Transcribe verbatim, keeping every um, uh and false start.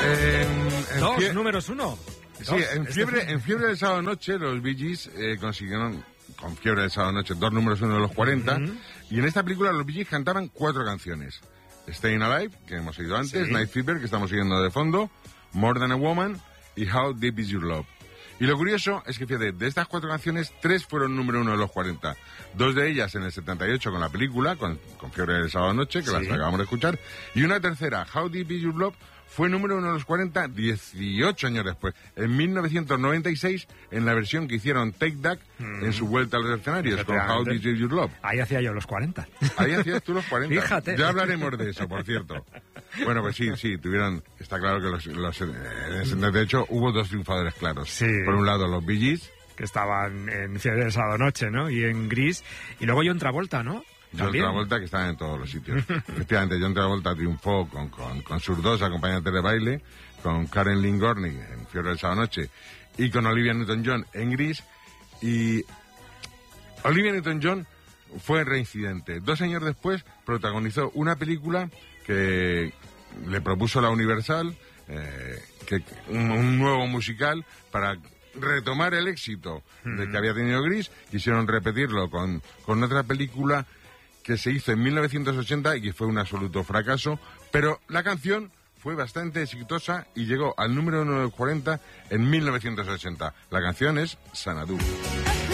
En, en Dos fie... números uno. Sí, en fiebre, en fiebre del sábado noche los Bee Gees eh, consiguieron, con fiebre del sábado noche, dos números uno de los cuarenta. Uh-huh. Y en esta película los Bee Gees cantaban cuatro canciones. Staying Alive, que hemos oído antes, sí. Night Fever, que estamos siguiendo de fondo, More Than a Woman y How Deep Is Your Love. Y lo curioso es que, fíjate, de estas cuatro canciones, tres fueron número uno de los cuarenta. Dos de ellas en el setenta y ocho con la película, con, con fiebre del sábado noche, que sí. las acabamos de escuchar. Y una tercera, How Deep Is Your Love, fue número uno de los cuarenta dieciocho años después, en mil novecientos noventa y seis, en la versión que hicieron Take That mm. en su vuelta a los escenarios, con How Deep Is Your Love. Ahí hacía yo los cuarenta. Ahí hacías tú los cuarenta. Fíjate. Ya hablaremos de eso, por cierto. Bueno, pues sí, sí, tuvieron... Está claro que los, los, en el setenta y ocho hubo dos triunfadores claros. Sí. Por un lado, los Bee Gees, que estaban en Fiebre del Sábado Noche, ¿no? Y en Gris. Y luego John Travolta, ¿no? John Travolta, que estaba en todos los sitios. Efectivamente, John Travolta triunfó con, con, con sus dos acompañantes de baile, con Karen Lynn Gorney en Fiebre del Sábado Noche y con Olivia Newton-John en Gris. Y Olivia Newton-John fue reincidente. Dos años después protagonizó una película que le propuso la Universal, eh, que un, un nuevo musical para retomar el éxito mm. de que había tenido Gris. Quisieron repetirlo con, con otra película que se hizo en mil novecientos ochenta y que fue un absoluto fracaso, pero la canción fue bastante exitosa y llegó al número uno de los cuarenta en mil novecientos ochenta. La canción es Xanadu.